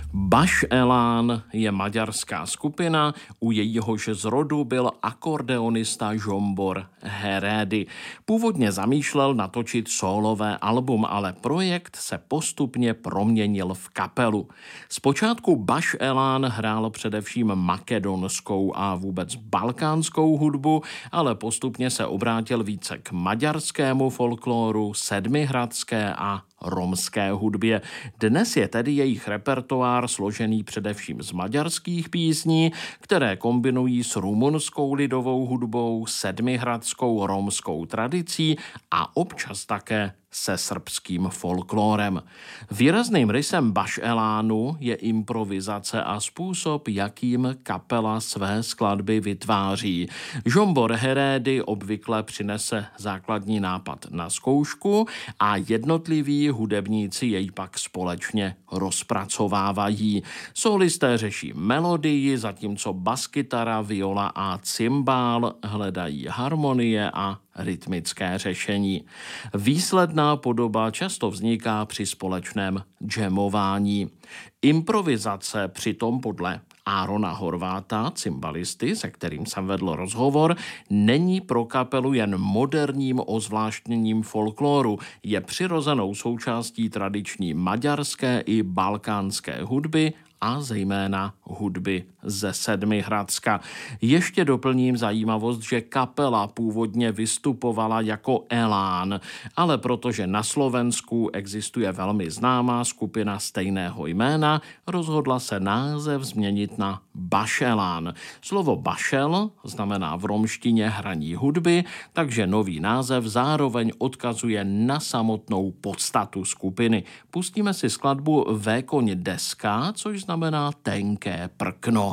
Baš Elán je maďarská skupina, u jejíhož zrodu byl akordeonista Zsombor Heredi. Původně zamýšlel natočit sólové album, ale projekt se postupně proměnil v kapelu. Zpočátku Baš Elán hrál především makedonskou a vůbec balkánskou hudbu, ale postupně se obrátil více k maďarskému folkloru, sedmihradské a romské hudbě. Dnes je tedy jejich repertoár složený především z maďarských písní, které kombinují s rumunskou lidovou hudbou, sedmihradskou romskou tradicí a občas také se srbským folklórem. Výrazným rysem Baš Elánu je improvizace a způsob, jakým kapela své skladby vytváří. Zsombor Heredi obvykle přinese základní nápad na zkoušku a jednotliví hudebníci jej pak společně rozpracovávají. Solisté řeší melodii, zatímco baskytara, viola a cymbál hledají harmonie a rytmické řešení. Výsledná podoba často vzniká při společném jamování. Improvizace přitom podle Árona Horváta, cymbalisty, se kterým jsem vedl rozhovor, není pro kapelu jen moderním ozvláštněním folkloru, je přirozenou součástí tradiční maďarské i balkánské hudby a zejména hudby ze Sedmihradska. Ještě doplním zajímavost, že kapela původně vystupovala jako Elán, ale protože na Slovensku existuje velmi známá skupina stejného jména, rozhodla se název změnit na Baš Elán. Slovo bašel znamená v romštině hraní hudby, takže nový název zároveň odkazuje na samotnou podstatu skupiny. Pustíme si skladbu Vékoň deska, což znamená tenké prkno.